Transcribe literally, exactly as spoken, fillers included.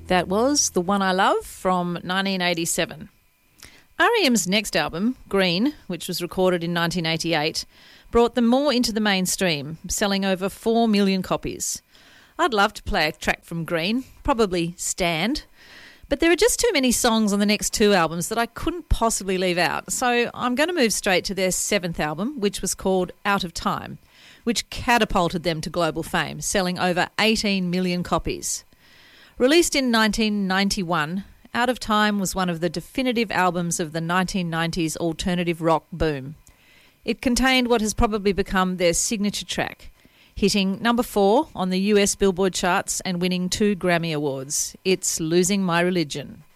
That was The One I Love from nineteen eighty-seven. R E M's next album, Green, which was recorded in nineteen eighty-eight, brought them more into the mainstream, selling over four million copies. I'd love to play a track from Green, probably Stand, but there are just too many songs on the next two albums that I couldn't possibly leave out, so I'm going to move straight to their seventh album, which was called Out of Time, which catapulted them to global fame, selling over eighteen million copies. Released in nineteen ninety-one, Out of Time was one of the definitive albums of the nineteen nineties alternative rock boom. It contained what has probably become their signature track, hitting number four on the U S Billboard charts and winning two Grammy Awards. It's Losing My Religion.